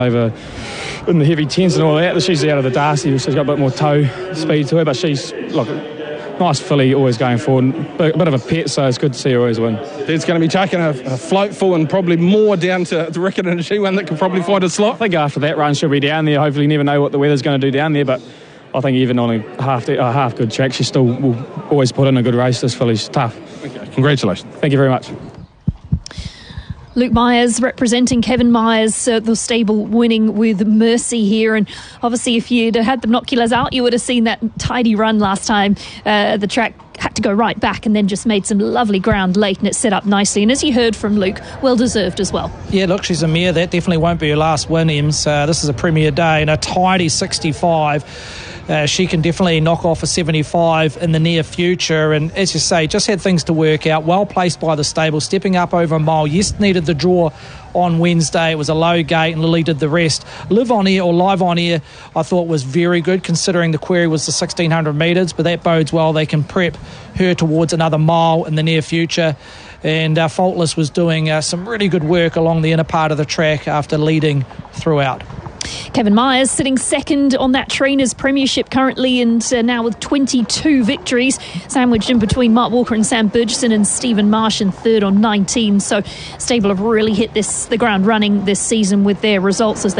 over in the heavy tens and all that. She's out of the Darcy, she's got a bit more toe speed to her, but she's like nice filly, always going forward. A bit of a pet, so it's good to see her always win. There's going to be taking a float full and probably more down to Rickett, and she one that can probably find a slot. I think after that run she'll be down there. Hopefully, you never know what the weather's going to do down there, but I think even on a half good track, she still will always put in a good race. This filly's tough. Okay, congratulations. Thank you very much. Luke Myers representing Kevin Myers, the stable winning with Mercy here. And obviously, if you'd had the binoculars out, you would have seen that tidy run last time. The track had to go right back and then just made some lovely ground late, and it set up nicely. And as you heard from Luke, well deserved as well. Yeah, look, she's a mare. That definitely won't be her last Williams. This is a premier day and a tidy 65. She can definitely knock off a 75 in the near future, and as you say, just had things to work out. Well placed by the stable, stepping up over a mile. Yes, needed the draw on Wednesday. It was a low gate and Lily did the rest. Live on Air I thought was very good, considering the query was the 1600 metres, but that bodes well. They can prep her towards another mile in the near future. And Faultless was doing some really good work along the inner part of the track after leading throughout. Kevin Myers sitting second on that Trainers Premiership currently, and now with 22 victories, sandwiched in between Mark Walker and Sam Burgesson and Stephen Marsh in third on 19. So stable have really hit the ground running this season with their results as they